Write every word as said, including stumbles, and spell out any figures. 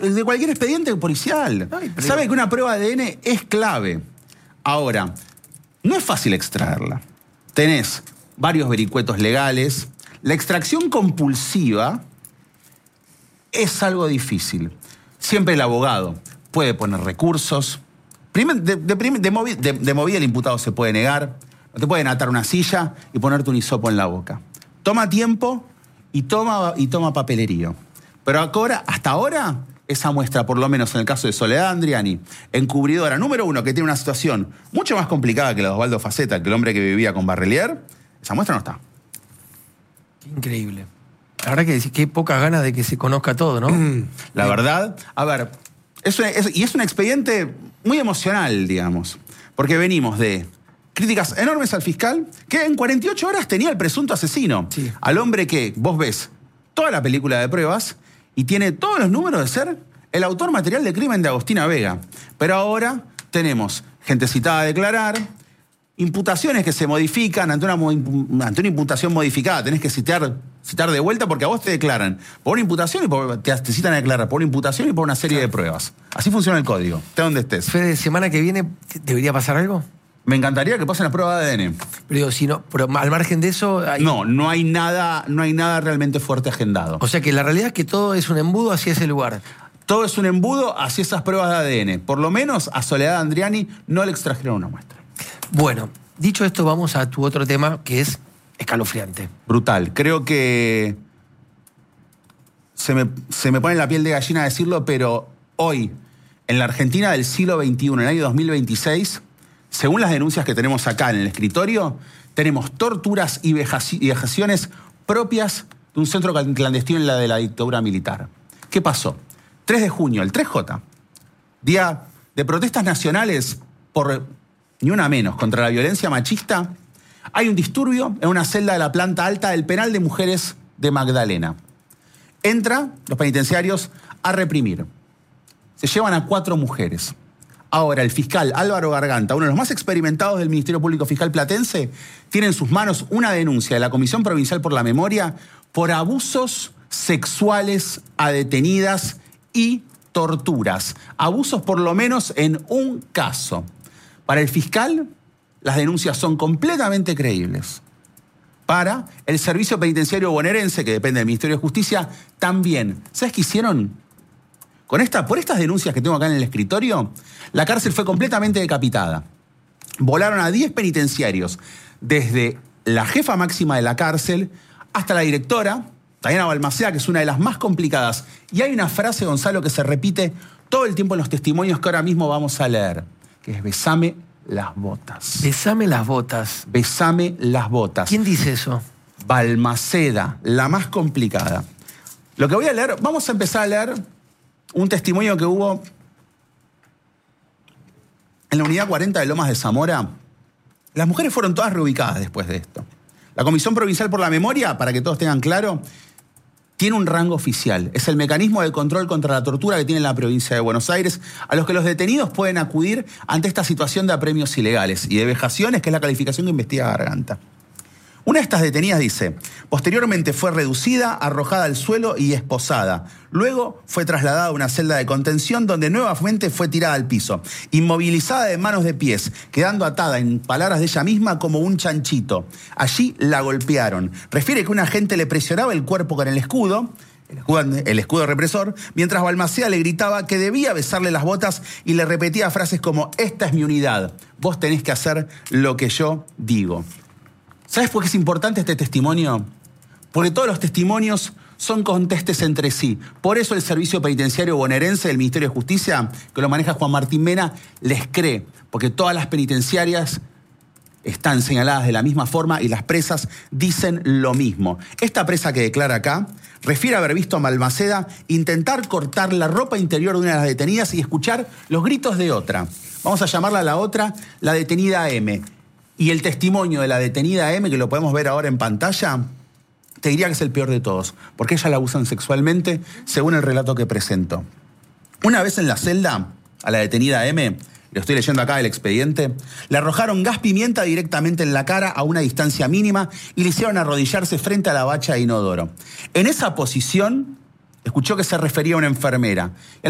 de cualquier expediente policial. Ay, pero... Sabe que una prueba de A D N es clave. Ahora, no es fácil extraerla. Tenés varios vericuetos legales. La extracción compulsiva es algo difícil. Siempre el abogado puede poner recursos. De, de, de, de, movi, de, de movida el imputado se puede negar. No te pueden atar una silla y ponerte un hisopo en la boca. Toma tiempo y toma, y toma papelerío. Pero ahora, hasta ahora, esa muestra, por lo menos en el caso de Soledad Andriani, encubridora número uno, que tiene una situación mucho más complicada que la de Osvaldo Faceta, que el hombre que vivía con Barrelier, esa muestra no está. Qué increíble. La verdad que, que hay pocas ganas de que se conozca todo, ¿no? Mm, la verdad, a ver, es un, es, y es un expediente muy emocional, digamos, porque venimos de críticas enormes al fiscal, que en cuarenta y ocho horas tenía el presunto asesino, sí. Al hombre que vos ves toda la película de pruebas y tiene todos los números de ser el autor material del crimen de Agostina Vega. Pero ahora tenemos gente citada a declarar, imputaciones que se modifican ante una, ante una imputación modificada. Tenés que citar, citar de vuelta porque a vos te declaran por una imputación y por, te, te citan a declarar por una imputación y por una serie claro. de pruebas. Así funciona el código, esté donde estés. Fede, ¿semana que viene debería pasar algo? Me encantaría que pasen las pruebas de A D N. Pero digo, si no, pero al margen de eso... Hay... No, no hay nada, no hay nada realmente fuerte agendado. O sea que la realidad es que todo es un embudo hacia ese lugar. Todo es un embudo hacia esas pruebas de A D N. Por lo menos a Soledad Andriani no le extrajeron una muestra. Bueno, dicho esto, vamos a tu otro tema que es escalofriante. Brutal. Creo que se me, se me pone la piel de gallina decirlo, pero hoy, en la Argentina del siglo veintiuno, en el año dos mil veintiséis... según las denuncias que tenemos acá en el escritorio, tenemos torturas y vejaciones propias de un centro clandestino en la de la dictadura militar. ¿Qué pasó? tres de junio, el tres J, día de protestas nacionales por ni una menos contra la violencia machista, hay un disturbio en una celda de la planta alta del penal de mujeres de Magdalena. Entran los penitenciarios a reprimir. Se llevan a cuatro mujeres. Ahora, el fiscal Álvaro Garganta, uno de los más experimentados del Ministerio Público Fiscal Platense, tiene en sus manos una denuncia de la Comisión Provincial por la Memoria por abusos sexuales a detenidas y torturas. Abusos por lo menos en un caso. Para el fiscal, las denuncias son completamente creíbles. Para el Servicio Penitenciario Bonaerense, que depende del Ministerio de Justicia, también. ¿Sabes qué hicieron? Con esta, por estas denuncias que tengo acá en el escritorio, la cárcel fue completamente decapitada. Volaron a diez penitenciarios, desde la jefa máxima de la cárcel hasta la directora, Diana Balmaceda, que es una de las más complicadas. Y hay una frase, Gonzalo, que se repite todo el tiempo en los testimonios que ahora mismo vamos a leer, que es besame las botas. Besame las botas. Besame las botas. ¿Quién dice eso? Balmaceda, la más complicada. Lo que voy a leer, vamos a empezar a leer un testimonio que hubo en la unidad cuarenta de Lomas de Zamora. Las mujeres fueron todas reubicadas después de esto. La Comisión Provincial por la Memoria, para que todos tengan claro, tiene un rango oficial. Es el mecanismo de control contra la tortura que tiene la provincia de Buenos Aires, a los que los detenidos pueden acudir ante esta situación de apremios ilegales y de vejaciones, que es la calificación que investiga Garganta. Una de estas detenidas dice, posteriormente fue reducida, arrojada al suelo y esposada. Luego fue trasladada a una celda de contención donde nuevamente fue tirada al piso, inmovilizada de manos de pies, quedando atada, en palabras de ella misma, como un chanchito. Allí la golpearon. Refiere que un agente le presionaba el cuerpo con el escudo, el escudo, el escudo represor, mientras Balmaceda le gritaba que debía besarle las botas y le repetía frases como, esta es mi unidad, vos tenés que hacer lo que yo digo. ¿Sabes por qué es importante este testimonio? Porque todos los testimonios son contestes entre sí. Por eso el Servicio Penitenciario Bonaerense del Ministerio de Justicia, que lo maneja Juan Martín Mena, les cree. Porque todas las penitenciarias están señaladas de la misma forma y las presas dicen lo mismo. Esta presa que declara acá refiere a haber visto a Balmaceda intentar cortar la ropa interior de una de las detenidas y escuchar los gritos de otra. Vamos a llamarla a la otra, la detenida M. Y el testimonio de la detenida M, que lo podemos ver ahora en pantalla, te diría que es el peor de todos, porque ella la abusan sexualmente, según el relato que presento. Una vez en la celda, a la detenida M, lo estoy leyendo acá el expediente, le arrojaron gas pimienta directamente en la cara a una distancia mínima y le hicieron arrodillarse frente a la bacha de inodoro. En esa posición, escuchó que se refería a una enfermera.